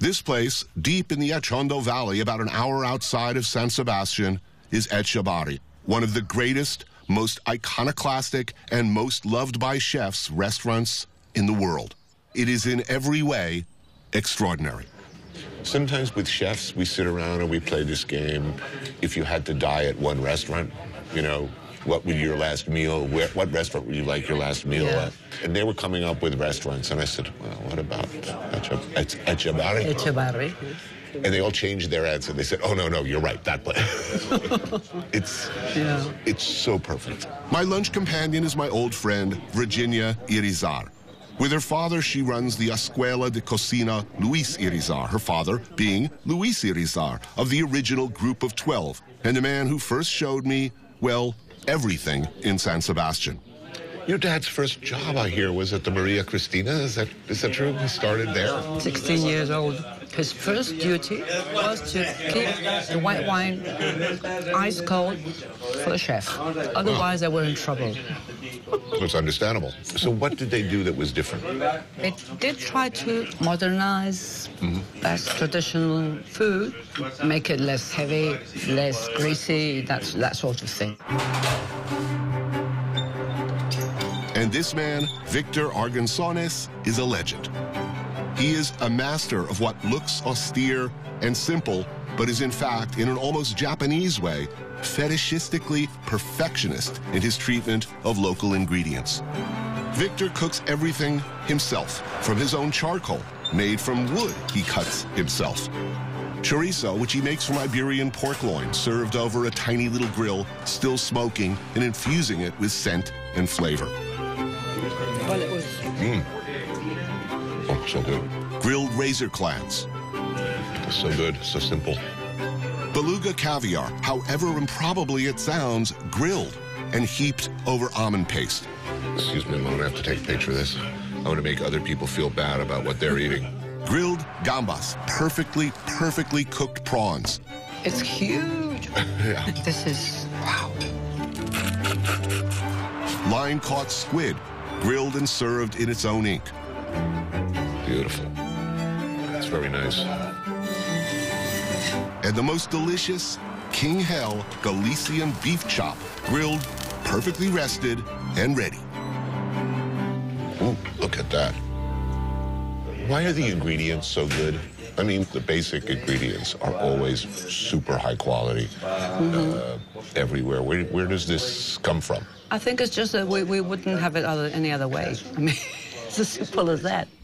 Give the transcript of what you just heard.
This place, deep in the Atondo Valley, about an hour outside of San Sebastian, is Etxebarri, one of the greatest, most iconoclastic, and most loved by chefs restaurants in the world. It is in every way extraordinary. Sometimes with chefs, we sit around and we play this game. If you had to die at one restaurant, you know, what would your last meal, what restaurant would you like your last meal at? And they were coming up with restaurants, and I said, well, what about Etxebarri? Etxebarri. And they all changed their answer. They said, oh, no, you're right, that place. It's so perfect. My lunch companion is my old friend, Virginia Irizar. With her father, she runs the Escuela de Cocina Luis Irizar, her father being Luis Irizar, of the original group of 12, and the man who first showed me, well, everything in San Sebastian. Your dad's first job, I hear, was at the Maria Cristina. Is that true? He started there? 16 years old. His first duty was to keep the white wine ice cold for the chef. Otherwise, they were in trouble. It's understandable. So what did they do that was different? They did try to modernize less traditional food, make it less heavy, less greasy, that sort of thing. And this man, Victor Arganzones, is a legend. He is a master of what looks austere and simple, but is in fact, in an almost Japanese way, fetishistically perfectionist in his treatment of local ingredients. Victor cooks everything himself, from his own charcoal, made from wood he cuts himself. Chorizo, which he makes from Iberian pork loin, served over a tiny little grill, still smoking and infusing it with scent and flavor. Well, it was... Oh, so good. Grilled razor clams. So good, so simple. Beluga caviar, however improbably it sounds, grilled and heaped over almond paste. Excuse me, I'm going to have to take a picture of this. I want to make other people feel bad about what they're eating. Grilled gambas, perfectly cooked prawns. It's huge. Yeah. This is, wow. Line-caught squid, grilled and served in its own ink. Beautiful. It's very nice. And the most delicious King Hell Galician beef chop, grilled, perfectly rested, and ready. Ooh, look at that. Why are the ingredients so good? I mean, the basic ingredients are always super high quality everywhere. Where does this come from? I think it's just that we wouldn't have it any other way. I mean, it's as simple as that.